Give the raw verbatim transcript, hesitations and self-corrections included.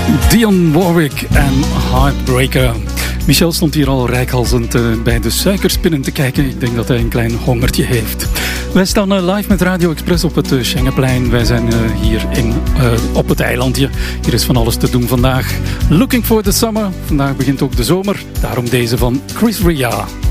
Dionne Warwick en Heartbreaker. Michel stond hier al reikhalzend uh, bij de suikerspinnen te kijken. Ik denk dat hij een klein hongertje heeft. Wij staan uh, live met Radio Express op het uh, Schengenplein. Wij zijn uh, hier in, uh, op het eilandje. Hier is van alles te doen vandaag. Looking for the summer. Vandaag begint ook de zomer. Daarom deze van Chris Ria.